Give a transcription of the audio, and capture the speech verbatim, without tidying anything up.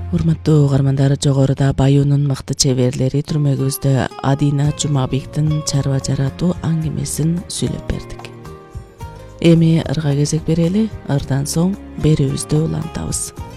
Урматтуу угармандар, жогоруда Баюунун мыкты чеберлери түрмөгүбүздө Адина Жумабектин чарба жаратуу аңгемесин сүйлөп бердик. Эми ырга кезек берели, ырдан соң берүүбүздү улантабыз.